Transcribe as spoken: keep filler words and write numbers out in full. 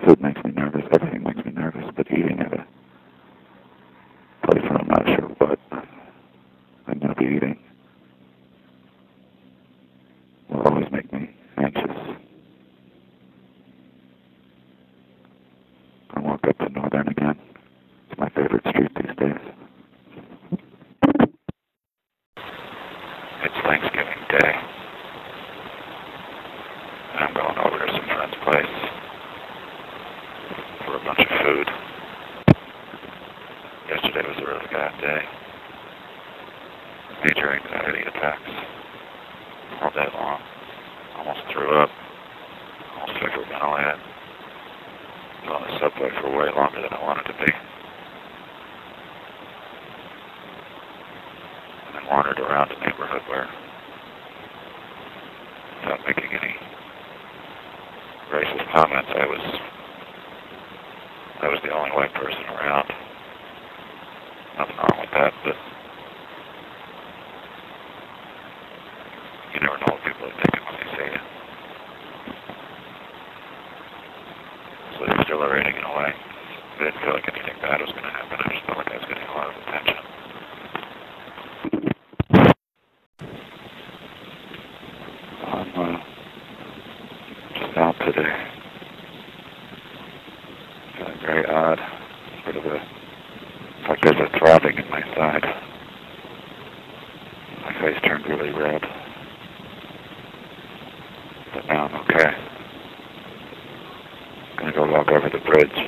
Food makes me nervous. Everything makes me nervous, but eating at a place where I'm not sure what I'm going to be eating will always make me anxious. I walk up to Northern again. It's my favorite street these days. It's Thanksgiving Day. I'm going over to some friend's place for a bunch of food. Yesterday was a really bad day. Major anxiety attacks all day long. Almost threw up. Almost hyperventilated. Was on the subway for way longer than I wanted to be. And then wandered around a neighborhood where, without making any racist comments, I was I was the only white person around. Nothing wrong with that, but you never know what people are thinking when they see you. So they're still rating in a way. I didn't feel like anything bad was going to happen. I just felt like I was getting a lot of attention. I'm uh, just out today. Feeling very odd. Sort of a, it's like there's a throbbing in my side. My face turned really red. But now I'm okay. I'm gonna go walk over the bridge.